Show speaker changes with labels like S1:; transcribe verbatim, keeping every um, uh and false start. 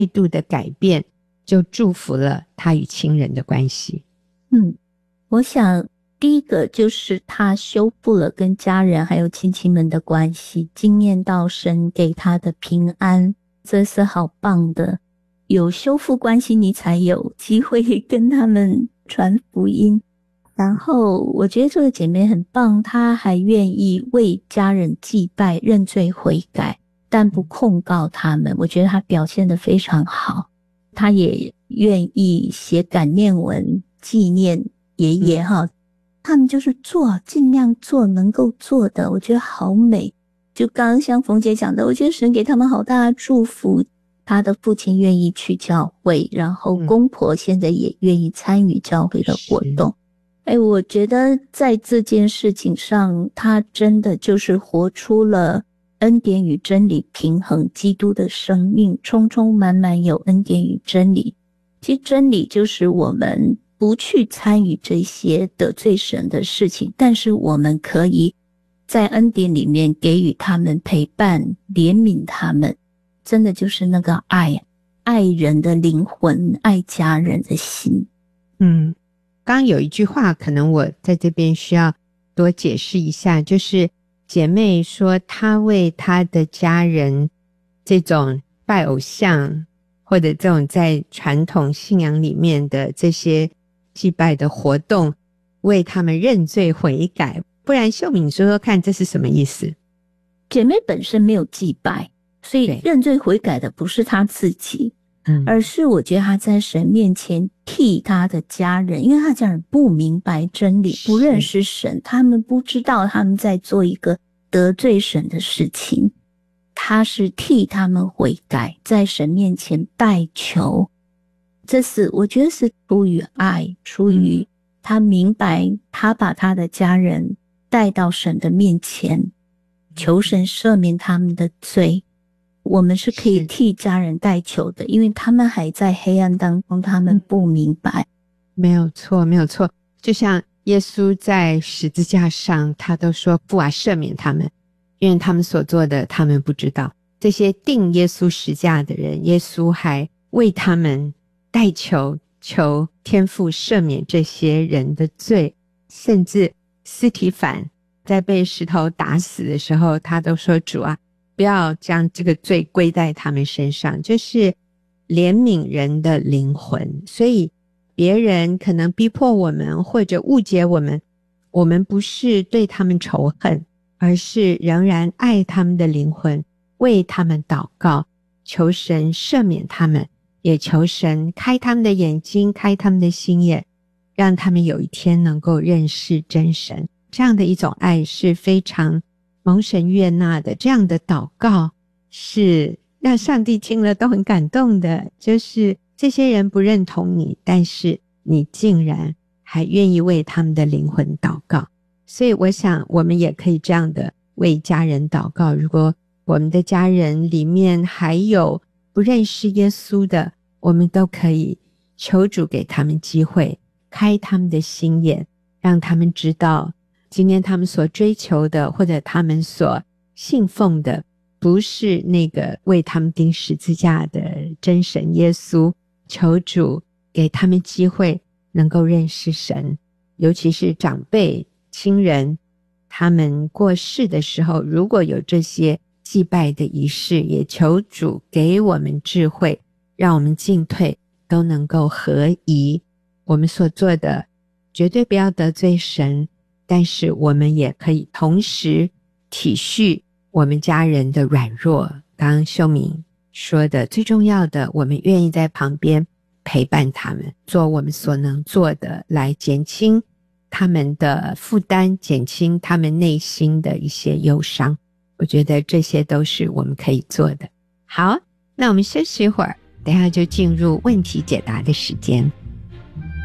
S1: 度的改变，就祝福了他与亲人的关系。
S2: 嗯，我想第一个就是他修复了跟家人还有亲戚们的关系，经验到神给他的平安，这是好棒的。有修复关系，你才有机会跟他们传福音。然后我觉得这个姐妹很棒，她还愿意为家人祭拜、认罪悔改，但不控告他们，我觉得她表现得非常好。她也愿意写感念文纪念爷爷哈、嗯，他们就是做，尽量做能够做的，我觉得好美。就刚刚像冯姐讲的，我觉得神给他们好大的祝福。他的父亲愿意去教会，然后公婆现在也愿意参与教会的活动。哎、嗯，我觉得在这件事情上，他真的就是活出了恩典与真理平衡基督的生命，充充满满有恩典与真理。其实真理就是我们不去参与这些得罪神的事情，但是我们可以在恩典里面给予他们陪伴，怜悯他们，真的就是那个爱，爱人的灵魂，爱家人的心。
S1: 嗯，刚刚有一句话可能我在这边需要多解释一下，就是姐妹说她为她的家人这种拜偶像或者这种在传统信仰里面的这些祭拜的活动，为他们认罪悔改。不然秀敏说说看这是什么意思？
S2: 姐妹本身没有祭拜，所以认罪悔改的不是她自己，嗯，而是我觉得她在神面前替她的家人，因为她的家人不明白真理，不认识神，他们不知道他们在做一个得罪神的事情，她是替他们悔改，在神面前代求。这是我觉得是出于爱，出于她明白她把她的家人带到神的面前，求神赦免他们的罪。我们是可以替家人代求的，因为他们还在黑暗当中，他们不明白。
S1: 没有错，没有错。就像耶稣在十字架上，他都说父啊，赦免他们，因为他们所做的他们不知道。这些定耶稣十架的人，耶稣还为他们代求，求天父赦免这些人的罪。甚至司提反在被石头打死的时候，他都说主啊，不要将这个罪归在他们身上，就是怜悯人的灵魂。所以别人可能逼迫我们或者误解我们，我们不是对他们仇恨，而是仍然爱他们的灵魂，为他们祷告，求神赦免他们，也求神开他们的眼睛，开他们的心眼，让他们有一天能够认识真神。这样的一种爱是非常蒙神悦纳的，这样的祷告是让上帝听了都很感动的。就是这些人不认同你，但是你竟然还愿意为他们的灵魂祷告。所以我想我们也可以这样的为家人祷告。如果我们的家人里面还有不认识耶稣的，我们都可以求主给他们机会，开他们的心眼，让他们知道今天他们所追求的，或者他们所信奉的，不是那个为他们钉十字架的真神耶稣。求主给他们机会能够认识神，尤其是长辈亲人，他们过世的时候，如果有这些祭拜的仪式，也求主给我们智慧，让我们进退都能够合宜。我们所做的绝对不要得罪神，但是我们也可以同时体恤我们家人的软弱。刚刚秀敏说的最重要的，我们愿意在旁边陪伴他们，做我们所能做的，来减轻他们的负担，减轻他们内心的一些忧伤。我觉得这些都是我们可以做的。好，那我们休息一会儿，等一下就进入问题解答的时间。